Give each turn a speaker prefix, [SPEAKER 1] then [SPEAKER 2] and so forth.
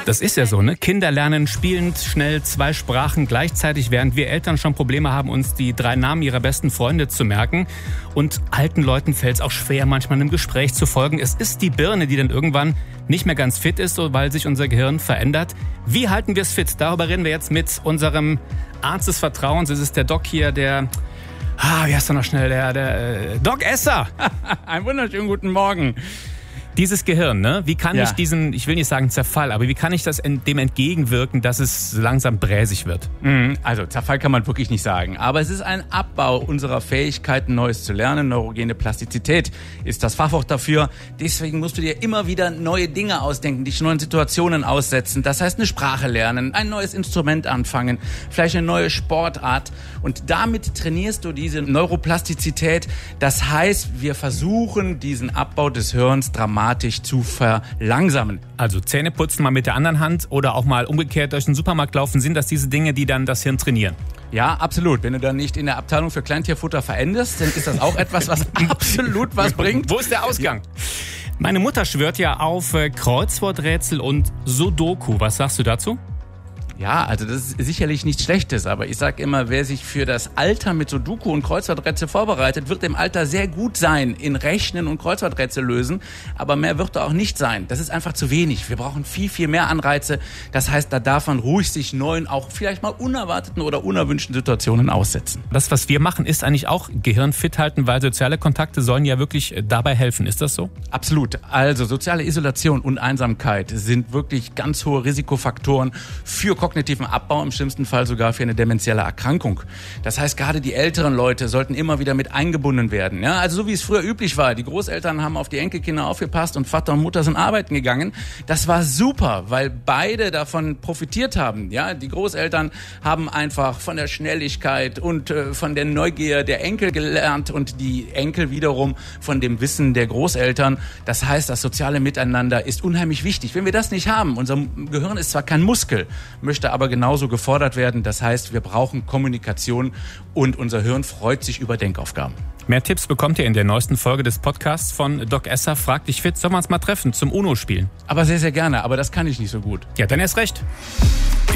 [SPEAKER 1] Das ist ja so, ne? Kinder lernen spielend schnell 2 Sprachen gleichzeitig, während wir Eltern schon Probleme haben, uns die 3 Namen ihrer besten Freunde zu merken. Und alten Leuten fällt es auch schwer, manchmal einem Gespräch zu folgen. Es ist die Birne, die dann irgendwann nicht mehr ganz fit ist, so weil sich unser Gehirn verändert. Wie halten wir es fit? Darüber reden wir jetzt mit unserem Arzt des Vertrauens. Es ist der Doc hier, der... wie heißt er noch schnell? Der Doc Esser.
[SPEAKER 2] Einen wunderschönen guten Morgen.
[SPEAKER 1] Dieses Gehirn, ne? Wie kann ich diesen, ich will nicht sagen Zerfall, aber wie kann ich dem entgegenwirken, dass es langsam bräsig wird?
[SPEAKER 2] Also Zerfall kann man wirklich nicht sagen. Aber es ist ein Abbau unserer Fähigkeiten, Neues zu lernen. Neurogene Plastizität ist das Fachwort dafür. Deswegen musst du dir immer wieder neue Dinge ausdenken, dich neuen Situationen aussetzen. Das heißt, eine Sprache lernen, ein neues Instrument anfangen, vielleicht eine neue Sportart. Und damit trainierst du diese Neuroplastizität. Das heißt, wir versuchen, diesen Abbau des Hirns dramatisch zu verlangsamen.
[SPEAKER 1] Also Zähne putzen mal mit der anderen Hand oder auch mal umgekehrt durch den Supermarkt laufen, sind das diese Dinge, die dann das Hirn trainieren?
[SPEAKER 2] Ja, absolut. Wenn du dann nicht in der Abteilung für Kleintierfutter verendest, dann ist das auch etwas, was absolut was bringt.
[SPEAKER 1] Wo ist der Ausgang? Ja. Meine Mutter schwört ja auf Kreuzworträtsel und Sudoku. Was sagst du dazu?
[SPEAKER 2] Ja, also das ist sicherlich nichts Schlechtes, aber ich sage immer, wer sich für das Alter mit Sudoku und Kreuzworträtsel vorbereitet, wird im Alter sehr gut sein in Rechnen und Kreuzworträtsel lösen, aber mehr wird er auch nicht sein. Das ist einfach zu wenig. Wir brauchen viel, viel mehr Anreize. Das heißt, da darf man ruhig sich neuen, auch vielleicht mal unerwarteten oder unerwünschten Situationen aussetzen.
[SPEAKER 1] Das, was wir machen, ist eigentlich auch Gehirn fit halten, weil soziale Kontakte sollen ja wirklich dabei helfen. Ist das so?
[SPEAKER 2] Absolut. Also soziale Isolation und Einsamkeit sind wirklich ganz hohe Risikofaktoren für kognitiven Abbau, im schlimmsten Fall sogar für eine dementielle Erkrankung. Das heißt, gerade die älteren Leute sollten immer wieder mit eingebunden werden. Ja, also so wie es früher üblich war. Die Großeltern haben auf die Enkelkinder aufgepasst und Vater und Mutter sind arbeiten gegangen. Das war super, weil beide davon profitiert haben. Ja, die Großeltern haben einfach von der Schnelligkeit und von der Neugier der Enkel gelernt und die Enkel wiederum von dem Wissen der Großeltern. Das heißt, das soziale Miteinander ist unheimlich wichtig. Wenn wir das nicht haben, unser Gehirn ist zwar kein Muskel, möchte aber genauso gefordert werden. Das heißt, wir brauchen Kommunikation und unser Hirn freut sich über Denkaufgaben.
[SPEAKER 1] Mehr Tipps bekommt ihr in der neuesten Folge des Podcasts von Doc Esser. Frag dich fit, sollen wir uns mal treffen zum UNO-Spielen?
[SPEAKER 2] Aber sehr, sehr gerne. Aber das kann ich nicht so gut.
[SPEAKER 1] Ja, dann erst recht.